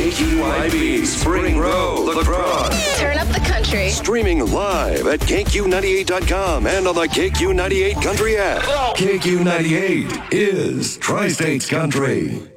KQIB Spring Row, La Crosse. Turn up the country. Streaming live at KQ98.com and on the KQ98 Country app. KQ98 is Tri-States Country.